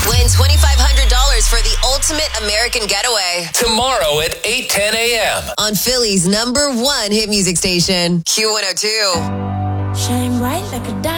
Win $2,500 for the ultimate American getaway. Tomorrow at 8:10 a.m. On Philly's #1 hit music station, Q102. Shine bright like a diamond.